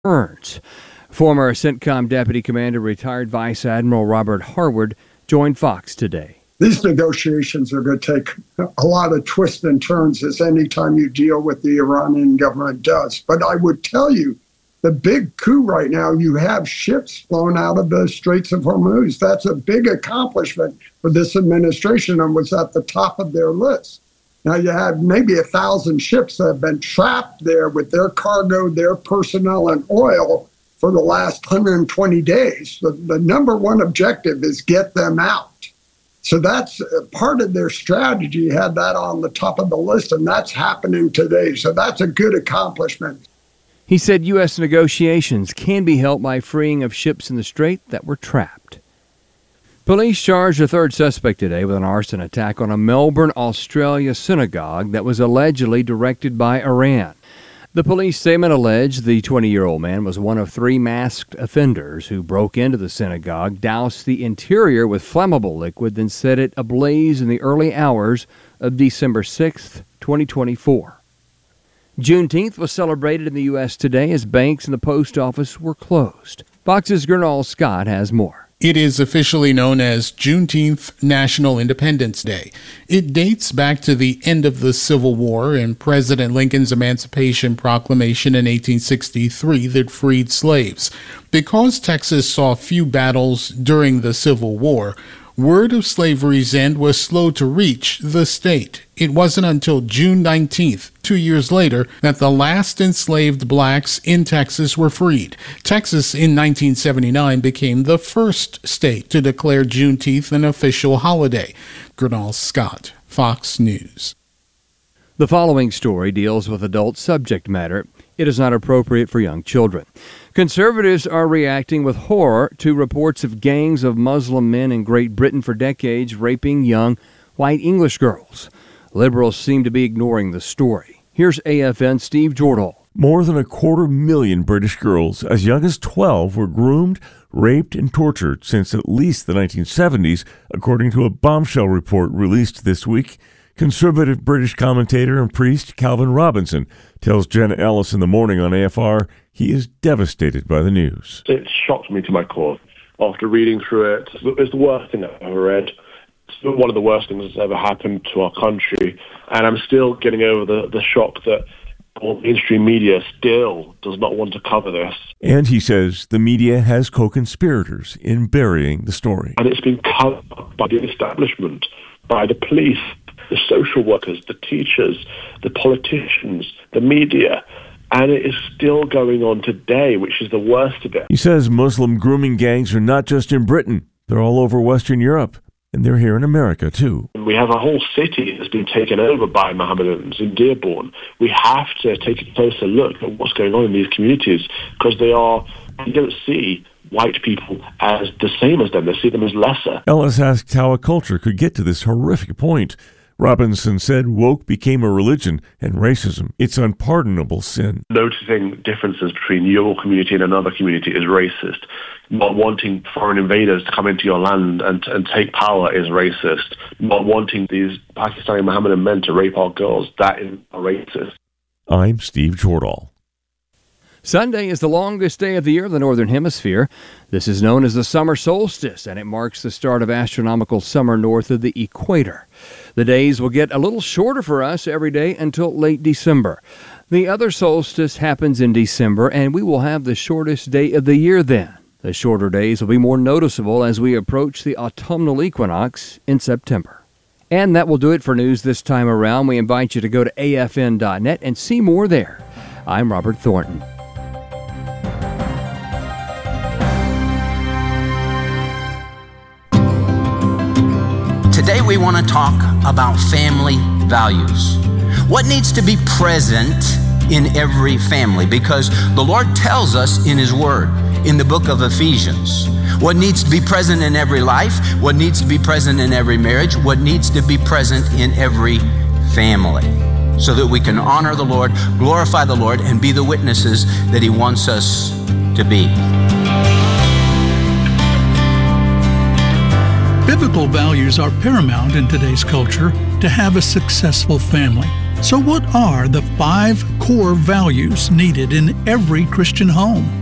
returns. Former CENTCOM Deputy Commander, retired Vice Admiral Robert Harward, joined Fox today. These negotiations are going to take a lot of twists and turns, as any time you deal with the Iranian government does. But I would tell you, the big coup right now, you have ships flown out of the Straits of Hormuz. That's a big accomplishment for this administration and was at the top of their list. Now you have maybe 1,000 ships that have been trapped there with their cargo, their personnel, and oil for the last 120 days. The number one objective is get them out. So that's part of their strategy, had that on the top of the list, and that's happening today. So that's a good accomplishment. He said U.S. negotiations can be helped by freeing of ships in the strait that were trapped. Police charged a third suspect today with an arson attack on a Melbourne, Australia synagogue that was allegedly directed by Iran. The police statement alleged the 20-year-old man was one of 3 masked offenders who broke into the synagogue, doused the interior with flammable liquid, then set it ablaze in the early hours of December 6, 2024. Juneteenth was celebrated in the U.S. today as banks and the post office were closed. Fox's Gernal Scott has more. It is officially known as Juneteenth National Independence Day. It dates back to the end of the Civil War and President Lincoln's Emancipation Proclamation in 1863 that freed slaves. Because Texas saw few battles during the Civil War, word of slavery's end was slow to reach the state. It wasn't until June 19th, 2 years later, that the last enslaved blacks in Texas were freed. Texas in 1979 became the first state to declare Juneteenth an official holiday. Gernal Scott, Fox News. The following story deals with adult subject matter. It is not appropriate for young children. Conservatives are reacting with horror to reports of gangs of Muslim men in Great Britain for decades raping young white English girls. Liberals seem to be ignoring the story. Here's AFN's Steve Jordal. More than 250,000 British girls as young as 12 were groomed, raped, and tortured since at least the 1970s, according to a bombshell report released this week. Conservative British commentator and priest Calvin Robinson tells Jenna Ellis in the morning on AFR he is devastated by the news. It shocked me to my core after reading through it. It's the worst thing I've ever read. It's one of the worst things that's ever happened to our country. And I'm still getting over the shock that mainstream media still does not want to cover this. And he says the media has co-conspirators in burying the story. And it's been covered by the establishment, by the police, the social workers, the teachers, the politicians, the media. And it is still going on today, which is the worst of it. He says Muslim grooming gangs are not just in Britain. They're all over Western Europe. And they're here in America, too. We have a whole city that's been taken over by Mohammedans in Dearborn. We have to take a closer look at what's going on in these communities because they don't see white people as the same as them. They see them as lesser. Ellis asked how a culture could get to this horrific point. Robinson said woke became a religion and racism. It's unpardonable sin. Noticing differences between your community and another community is racist. Not wanting foreign invaders to come into your land and take power is racist. Not wanting these Pakistani Mohammedan men to rape our girls, that is racist. I'm Steve Jordal. Sunday is the longest day of the year in the Northern Hemisphere. This is known as the summer solstice, and it marks the start of astronomical summer north of the equator. The days will get a little shorter for us every day until late December. The other solstice happens in December, and we will have the shortest day of the year then. The shorter days will be more noticeable as we approach the autumnal equinox in September. And that will do it for news this time around. We invite you to go to afn.net and see more there. I'm Robert Thornton. Today we want to talk about family values. What needs to be present in every family? Because the Lord tells us in His Word, in the book of Ephesians, what needs to be present in every life, what needs to be present in every marriage, what needs to be present in every family, so that we can honor the Lord, glorify the Lord, and be the witnesses that He wants us to be. Biblical values are paramount in today's culture to have a successful family. So what are the 5 core values needed in every Christian home?